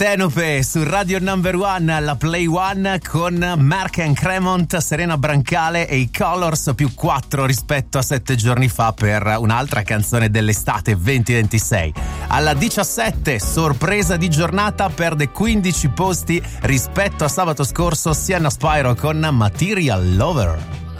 Partenope su Radio Number One alla Play One con Mark and Cremont, Serena Brancale e i Colors più 4 rispetto a 7 giorni fa per un'altra canzone dell'estate 2026. Alla 17, sorpresa di giornata, perde 15 posti rispetto a sabato scorso Sienna Spyro con Material Lover.